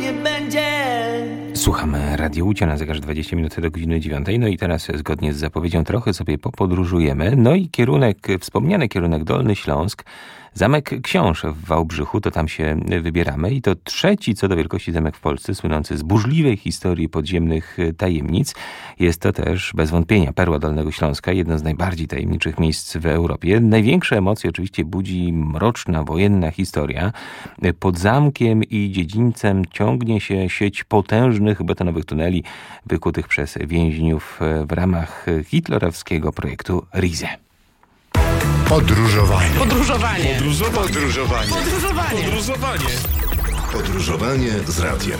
fajnie będzie. Słuchamy Radio Łódź, na zegarze 20 minut do godziny 9. No i teraz zgodnie z zapowiedzią trochę sobie popodróżujemy. No i wspomniany kierunek Dolny Śląsk, Zamek Książ w Wałbrzychu, to tam się wybieramy i to trzeci co do wielkości zamek w Polsce, słynący z burzliwej historii podziemnych tajemnic. Jest to też bez wątpienia perła Dolnego Śląska, jedno z najbardziej tajemniczych miejsc w Europie. Największe emocje oczywiście budzi mroczna, wojenna historia. Pod zamkiem i dziedzińcem ciągnie się sieć potężnych betonowych tuneli wykutych przez więźniów w ramach hitlerowskiego projektu Rize. Podróżowanie. Podróżowanie. Podróżowanie. Podróżowanie. Podróżowanie. Podróżowanie z radiem.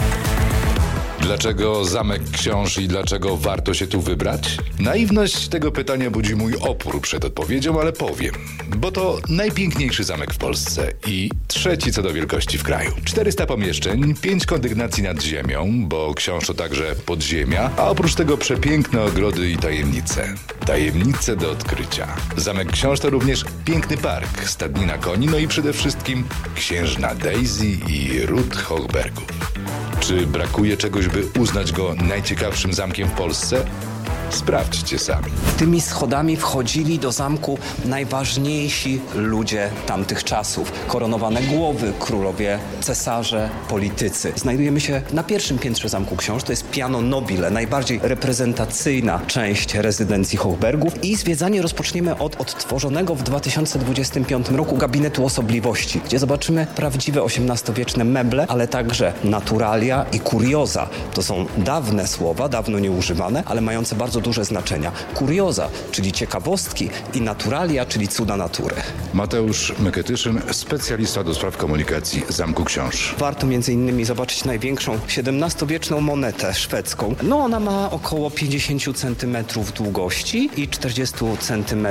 Dlaczego Zamek Książ i dlaczego warto się tu wybrać? Naiwność tego pytania budzi mój opór przed odpowiedzią, ale powiem. Bo to najpiękniejszy zamek w Polsce i trzeci co do wielkości w kraju. 400 pomieszczeń, 5 kondygnacji nad ziemią, bo Książ to także podziemia, a oprócz tego przepiękne ogrody i tajemnice. Tajemnice do odkrycia. Zamek Książ to również piękny park, stadnina koni, no i przede wszystkim księżna Daisy i ród Hochbergów. Czy brakuje czegoś, by uznać go najciekawszym zamkiem w Polsce? Sprawdźcie sami. Tymi schodami wchodzili do zamku najważniejsi ludzie tamtych czasów. Koronowane głowy, królowie, cesarze, politycy. Znajdujemy się na pierwszym piętrze Zamku Książ. To jest piano nobile, najbardziej reprezentacyjna część rezydencji Hochbergów. I zwiedzanie rozpoczniemy od odtworzonego w 2025 roku gabinetu osobliwości, gdzie zobaczymy prawdziwe XVIII-wieczne meble, ale także naturalia i kurioza. To są dawne słowa, dawno nieużywane, ale mające bardzo duże znaczenia. Kurioza, czyli ciekawostki, i naturalia, czyli cuda natury. Mateusz Myketyszyn, specjalista do spraw komunikacji Zamku Książ. Warto między innymi zobaczyć największą XVII-wieczną monetę szwedzką. No ona ma około 50 cm długości i 40 cm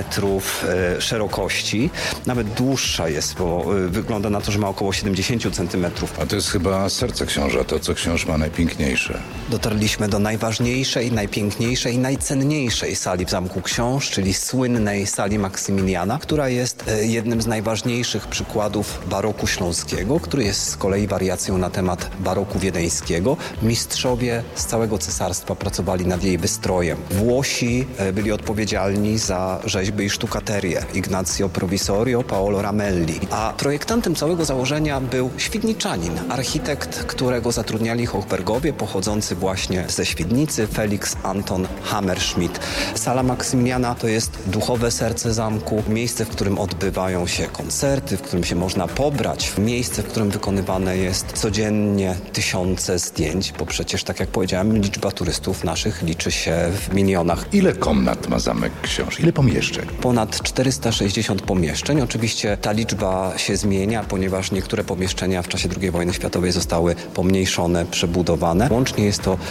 szerokości. Nawet dłuższa jest, bo wygląda na to, że ma około 70 cm. A to jest chyba serce książa, to co książ ma najpiękniejsze. Dotarliśmy do najważniejszej, najpiękniejszej, najcenniejszej sali w Zamku Książ, czyli słynnej sali Maksymiliana, która jest jednym z najważniejszych przykładów baroku śląskiego, który jest z kolei wariacją na temat baroku wiedeńskiego. Mistrzowie z całego cesarstwa pracowali nad jej wystrojem. Włosi byli odpowiedzialni za rzeźby i sztukaterię. Ignazio Provisorio, Paolo Ramelli. A projektantem całego założenia był Świdniczanin, architekt, którego zatrudniali Hochbergowie, pochodzący właśnie ze Świdnicy, Felix Anton Hammerschmidt. Sala Maksymiliana to jest duchowe serce zamku, miejsce, w którym odbywają się koncerty, w którym się można pobrać, miejsce, w którym wykonywane jest codziennie tysiące zdjęć, bo przecież, tak jak powiedziałem, liczba turystów naszych liczy się w milionach. Ile komnat ma Zamek Książ? Ile pomieszczeń? Ponad 460 pomieszczeń. Oczywiście ta liczba się zmienia, ponieważ niektóre pomieszczenia w czasie II wojny światowej zostały pomniejszone, przebudowane. Łącznie jest to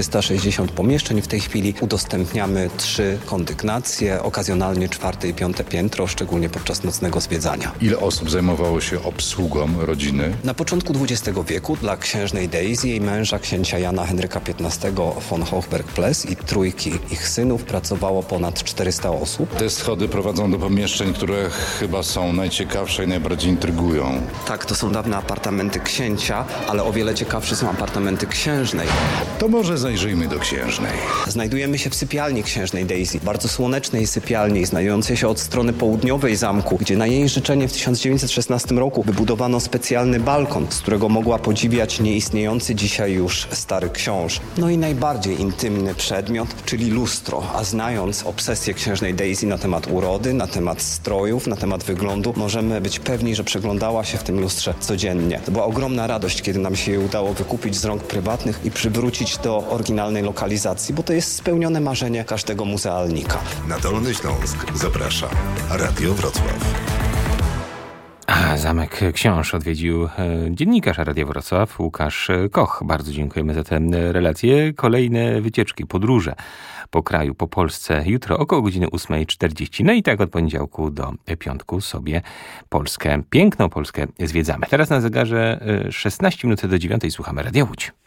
460 pomieszczeń. W tej chwili udostępniamy 3 kondygnacje, okazjonalnie 4. i 5. piętro, szczególnie podczas nocnego zwiedzania. Ile osób zajmowało się obsługą rodziny? Na początku XX wieku dla księżnej Daisy, jej męża, księcia Jana Henryka XV von Hochberg-Pless i trójki ich synów pracowało ponad 400 osób. Te schody prowadzą do pomieszczeń, które chyba są najciekawsze i najbardziej intrygują. Tak, to są dawne apartamenty księcia, ale o wiele ciekawsze są apartamenty księżnej. To może zajrzyjmy do księżnej. Znajdujemy się w sypialni księżnej Daisy, bardzo słonecznej sypialni, znajdującej się od strony południowej zamku, gdzie na jej życzenie w 1916 roku wybudowano specjalny balkon, z którego mogła podziwiać nieistniejący dzisiaj już stary książ. No i najbardziej intymny przedmiot, czyli lustro, a znając obsesję księżnej Daisy na temat urody, na temat strojów, na temat wyglądu, możemy być pewni, że przeglądała się w tym lustrze codziennie. To była ogromna radość, kiedy nam się je udało wykupić z rąk prywatnych i przywrócić do oryginalnej lokalizacji, bo to jest spełnione marzenie każdego muzealnika. Na Dolny Śląsk zaprasza Radio Wrocław. A Zamek Książ odwiedził dziennikarz Radia Wrocław, Łukasz Koch. Bardzo dziękujemy za tę relację. Kolejne wycieczki, podróże po kraju, po Polsce jutro około godziny 8:40. No i tak od poniedziałku do piątku sobie Polskę, piękną Polskę zwiedzamy. Teraz na zegarze 16 minut do 9 słuchamy Radia Łódź.